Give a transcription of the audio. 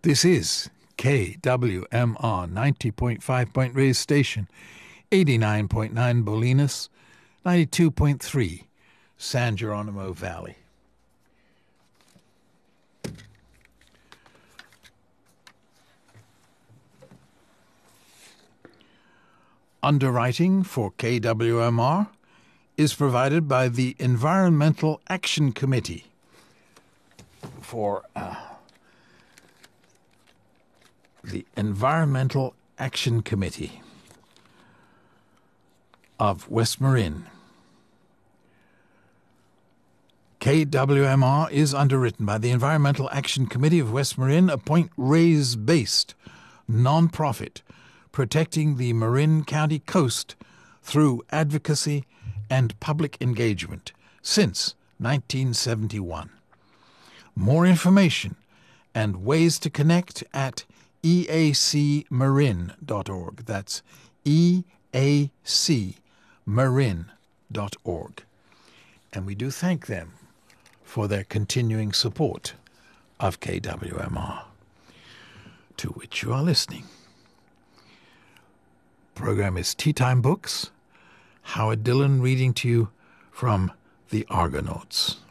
This is KWMR 90.5 Point Reyes Station, 89.9 Bolinas, 92.3 San Geronimo Valley. Underwriting for KWMR is provided by the Environmental Action Committee for the Environmental Action Committee of West Marin. KWMR is underwritten by the Environmental Action Committee of West Marin, a Point Reyes-based non-profit protecting the Marin County coast through advocacy and public engagement since 1971. More information and ways to connect at eacmarin.org. That's eacmarin.org. And we do thank them for their continuing support of KWMR, to which you are listening. Program is Tea Time Books. Howard Dillon reading to you from The Argonauts.